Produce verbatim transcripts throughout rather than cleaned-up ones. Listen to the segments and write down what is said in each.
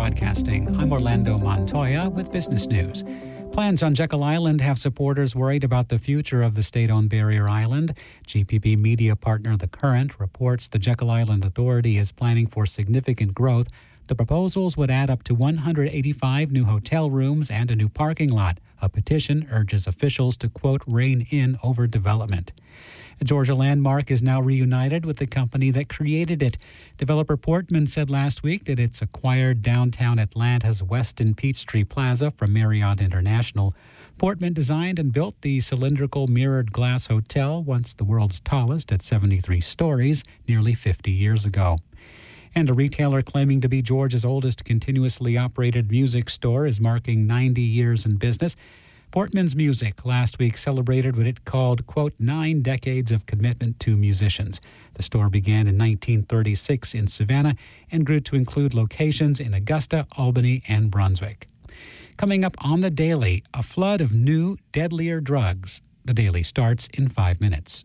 Broadcasting. I'm Orlando Montoya with business news. Plans on Jekyll Island have supporters worried about the future of the state-owned barrier island. G P P media partner The Current reports the Jekyll Island Authority is planning for significant growth. The proposals would add up to one hundred eighty-five new hotel rooms and a new parking lot. A petition urges officials to, quote, rein in overdevelopment. A Georgia landmark is now reunited with the company that created it. Developer Portman said last week that it's acquired downtown Atlanta's Westin Peachtree Plaza from Marriott International. Portman designed and built the cylindrical mirrored glass hotel, once the world's tallest at seventy-three stories, nearly fifty years ago. And a retailer claiming to be Georgia's oldest continuously operated music store is marking ninety years in business. Portman's Music last week celebrated what it called, quote, nine decades of commitment to musicians. The store began in nineteen thirty-six in Savannah and grew to include locations in Augusta, Albany, and Brunswick. Coming up on The Daily, a flood of new, deadlier drugs. The Daily starts in five minutes.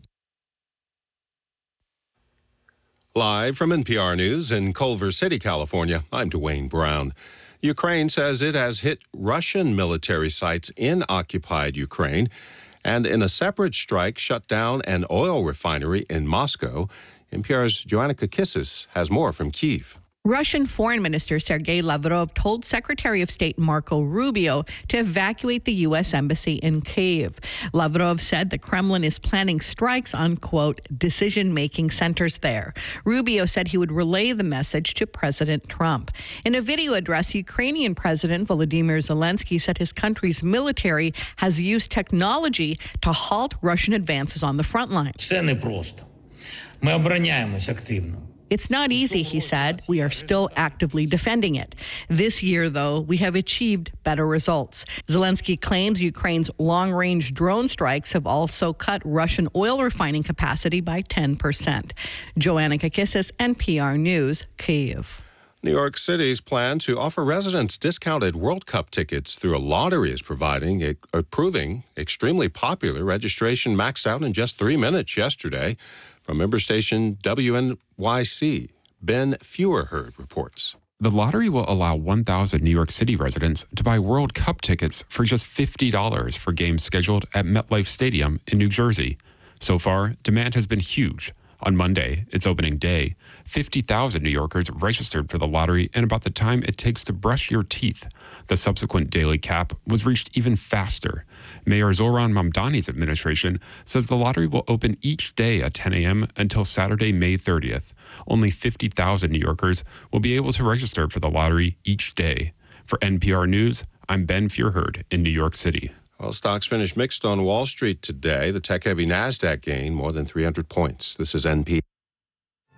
Live from N P R News in Culver City, California, I'm Dwayne Brown. Ukraine says it has hit Russian military sites in occupied Ukraine and in a separate strike shut down an oil refinery in Moscow. N P R's Joanna Kakissis has more from Kyiv. Russian Foreign Minister Sergei Lavrov told Secretary of State Marco Rubio to evacuate the U S Embassy in Kyiv. Lavrov said the Kremlin is planning strikes on, quote, decision-making centers there. Rubio said he would relay the message to President Trump. In a video address, Ukrainian President Volodymyr Zelensky said his country's military has used technology to halt Russian advances on the front line. Все непросто. Ми обороняємось активно. It's not easy, he said. We are still actively defending it. This year, though, we have achieved better results. Zelensky claims Ukraine's long-range drone strikes have also cut Russian oil refining capacity by ten percent. Joanna Kakissis, N P R News, Kyiv. New York City's plan to offer residents discounted World Cup tickets through a lottery is providing, uh, proving extremely popular. Registration maxed out in just three minutes yesterday. From member station W N Y C, Ben Feuerherd reports. The lottery will allow one thousand New York City residents to buy World Cup tickets for just fifty dollars for games scheduled at MetLife Stadium in New Jersey. So far, demand has been huge. On Monday, its opening day, fifty thousand New Yorkers registered for the lottery in about the time it takes to brush your teeth. The subsequent daily cap was reached even faster. Mayor Zoran Mamdani's administration says the lottery will open each day at ten a.m. until Saturday, May thirtieth. Only fifty thousand New Yorkers will be able to register for the lottery each day. For N P R News, I'm Ben Feuerherd in New York City. Well, stocks finished mixed on Wall Street today. The tech-heavy NASDAQ gained more than three hundred points. This is N P R.